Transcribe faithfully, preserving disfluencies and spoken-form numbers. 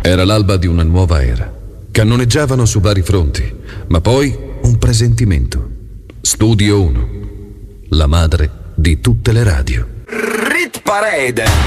Era l'alba di una nuova era. Cannoneggiavano su vari fronti, ma poi un presentimento. Studio uno, la madre di tutte le radio. Rit Parade.